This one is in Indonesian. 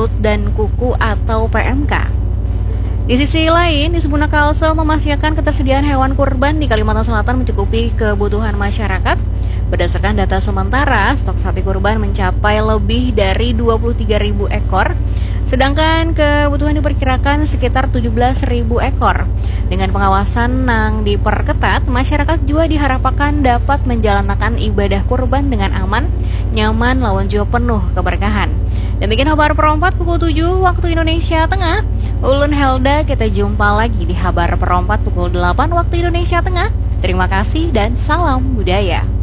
mulut dan kuku atau PMK. Di sisi lain, Disbuna Kalsel memastikan ketersediaan hewan kurban di Kalimantan Selatan mencukupi kebutuhan masyarakat. Berdasarkan data sementara, stok sapi kurban mencapai lebih dari 23.000 ekor, sedangkan kebutuhan diperkirakan sekitar 17.000 ekor. Dengan pengawasan yang diperketat, masyarakat juga diharapkan dapat menjalankan ibadah kurban dengan aman, nyaman, lawan jua penuh keberkahan. Demikian kabar perompat pukul 7 waktu Indonesia Tengah. Ulun Helda, kita jumpa lagi di kabar perompat pukul 8 waktu Indonesia Tengah. Terima kasih dan salam budaya.